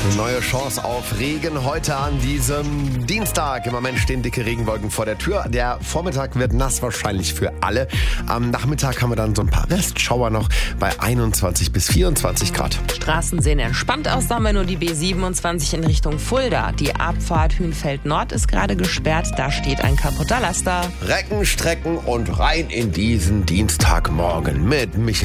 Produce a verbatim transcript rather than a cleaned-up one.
Eine neue Chance auf Regen heute an diesem Dienstag. Im Moment stehen dicke Regenwolken vor der Tür. Der Vormittag wird nass wahrscheinlich für alle. Am Nachmittag haben wir dann so ein paar Restschauer noch bei einundzwanzig bis vierundzwanzig Grad. Straßen sehen entspannt aus, da haben wir nur die B siebenundzwanzig in Richtung Fulda. Die Abfahrt Hünfeld Nord ist gerade gesperrt, da steht ein kaputter Laster. Recken, strecken und rein in diesen Dienstagmorgen mit Michael.